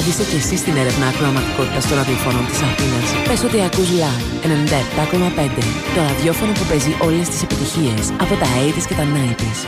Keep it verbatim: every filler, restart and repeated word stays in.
Μπήστε και εσύ στην έρευνα ακροαματικότητας των ραδιοφώνων της Αθήνας. Πες ότι ακούς Live ενενήντα επτά κόμμα πέντε, το ραδιόφωνο που παίζει όλες τις επιτυχίες από τα ογδόντα και τα ενενήντα.